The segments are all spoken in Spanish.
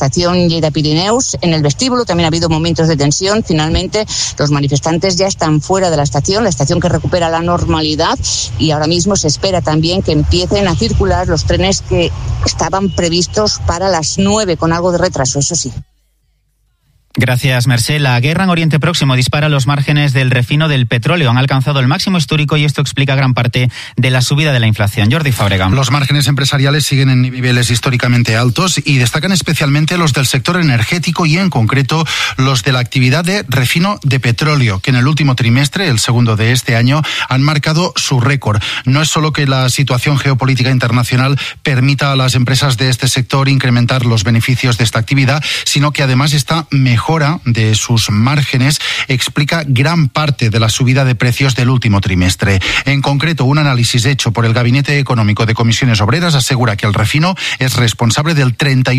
estación Lleida-Pirineus. En el vestíbulo también ha habido momentos de tensión. Finalmente, los manifestantes ya están fuera de la estación que recupera la normalidad, y ahora mismo se espera también que empiecen a circular los trenes que estaban previstos para las 9, con algo de retraso, eso sí. Gracias, Mercé. La guerra en Oriente Próximo dispara los márgenes del refino del petróleo. Han alcanzado el máximo histórico y esto explica gran parte de la subida de la inflación. Jordi Fábrega. Los márgenes empresariales siguen en niveles históricamente altos y destacan especialmente los del sector energético y en concreto los de la actividad de refino de petróleo, que en el último trimestre, el segundo de este año, han marcado su récord. No es solo que la situación geopolítica internacional permita a las empresas de este sector incrementar los beneficios de esta actividad, sino que además esta mejora de sus márgenes explica gran parte de la subida de precios del último trimestre. En concreto, un análisis hecho por el Gabinete Económico de Comisiones Obreras asegura que el refino es responsable del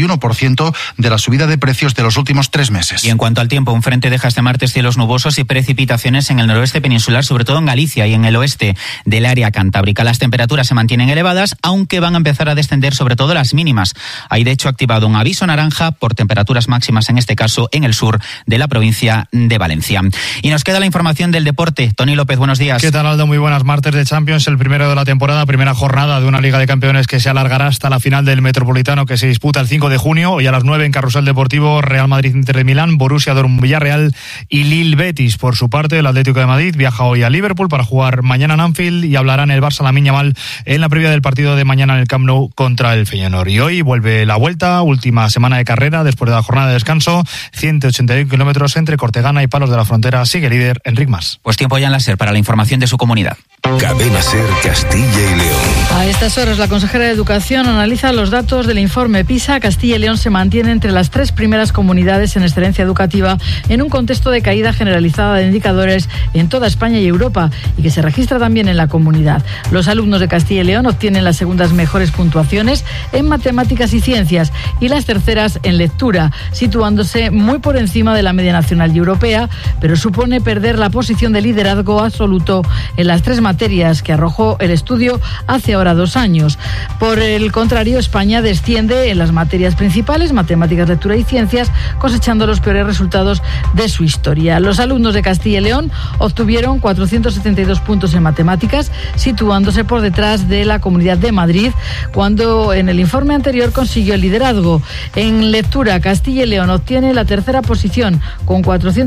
31% de la subida de precios de los últimos 3 meses. Y en cuanto al tiempo, un frente deja este martes cielos nubosos y precipitaciones en el noroeste peninsular, sobre todo en Galicia y en el oeste del área cantábrica. Las temperaturas se mantienen elevadas, aunque van a empezar a descender sobre todo las mínimas. Hay de hecho activado un aviso naranja por temperaturas máximas, en este caso en el sur de la provincia de Valencia. Y nos queda la información del deporte. Tony López, buenos días. ¿Qué tal, Aldo? Muy buenas. Martes de Champions, el primero de la temporada, primera jornada de una Liga de Campeones que se alargará hasta la final del Metropolitano, que se disputa el 5 de junio. Hoy a las 9 en Carrusel Deportivo, Real Madrid Inter de Milán, Borussia Dortmund Villarreal y Lille Betis. Por su parte, el Atlético de Madrid viaja hoy a Liverpool para jugar mañana en Anfield y hablará en el Barça Lamine Yamal en la previa del partido de mañana en el Camp Nou contra el Feyenoord. Y hoy vuelve la vuelta, última semana de carrera después de la jornada de descanso, 181 kilómetros entre Cortegana y Palos de la Frontera. Sigue líder Enric Mas. Pues tiempo ya en la SER para la información de su comunidad. Cadena SER Castilla y León. A estas horas la consejera de Educación analiza los datos del informe PISA. Castilla y León se mantiene entre las 3 primeras comunidades en excelencia educativa en un contexto de caída generalizada de indicadores en toda España y Europa y que se registra también en la comunidad. Los alumnos de Castilla y León obtienen las segundas mejores puntuaciones en matemáticas y ciencias y las terceras en lectura, situándose muy por encima de la media nacional y europea, pero supone perder la posición de liderazgo absoluto en las 3 materias que arrojó el estudio hace ahora 2 años. Por el contrario, España desciende en las materias principales, matemáticas, lectura y ciencias, cosechando los peores resultados de su historia. Los alumnos de Castilla y León obtuvieron 472 puntos en matemáticas, situándose por detrás de la Comunidad de Madrid, cuando en el informe anterior consiguió el liderazgo. En lectura, Castilla y León obtiene la tercera posición, con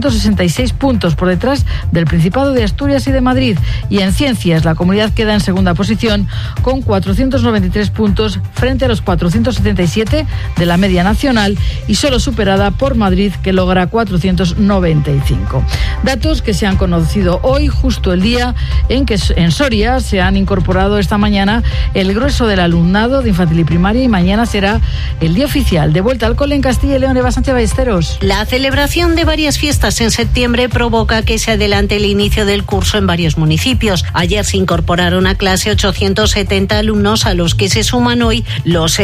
466 puntos por detrás del Principado de Asturias y de Madrid, y en ciencias la comunidad queda en segunda posición con 493 puntos frente a los 477 de la media nacional y solo superada por Madrid, que logra 495. Datos que se han conocido hoy, justo el día en que en Soria se han incorporado esta mañana el grueso del alumnado de infantil y primaria, y mañana será el día oficial de vuelta al cole en Castilla y León. Eva Sánchez Ballesteros. La celebración de varias fiestas en septiembre provoca que se adelante el inicio del curso en varios municipios. Ayer se incorporaron a clase 870 alumnos, a los que se suman hoy los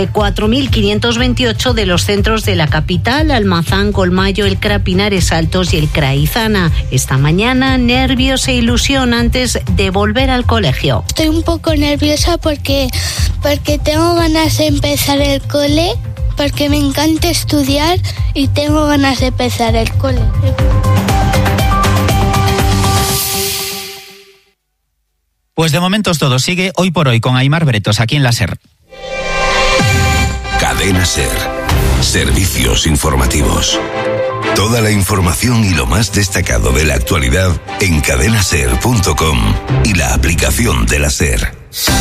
4.528 de los centros de la capital, Almazán, Golmayo, El CRA Pinares Altos y El CRA Izana. Esta mañana, nervios e ilusión antes de volver al colegio. Estoy un poco nerviosa porque tengo ganas de empezar el cole, porque me encanta estudiar y tengo ganas de empezar el cole. Pues de momentos todo sigue hoy por hoy con Aimar Bretos aquí en la SER. Cadena SER. Servicios informativos. Toda la información y lo más destacado de la actualidad en cadenaser.com y la aplicación de la SER.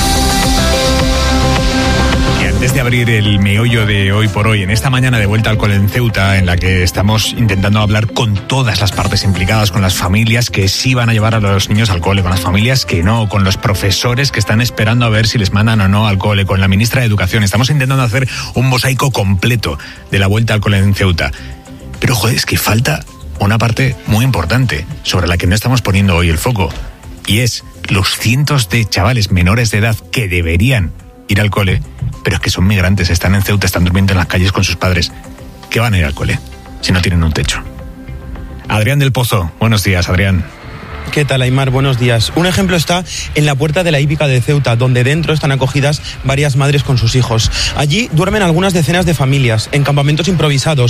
Antes de abrir el meollo de hoy por hoy, en esta mañana de vuelta al cole en Ceuta, en la que estamos intentando hablar con todas las partes implicadas, con las familias que sí van a llevar a los niños al cole, con las familias que no, con los profesores que están esperando a ver si les mandan o no al cole, con la ministra de Educación. Estamos intentando hacer un mosaico completo de la vuelta al cole en Ceuta. Pero, joder, es que falta una parte muy importante sobre la que no estamos poniendo hoy el foco, y es los cientos de chavales menores de edad que deberían ir al cole, pero es que son migrantes, están en Ceuta, están durmiendo en las calles con sus padres. ¿Qué van a ir al cole si no tienen un techo? Adrián del Pozo, buenos días, Adrián. ¿Qué tal, Aymar? Buenos días. Un ejemplo está en la puerta de la hípica de Ceuta, donde dentro están acogidas varias madres con sus hijos. Allí duermen algunas decenas de familias, en campamentos improvisados,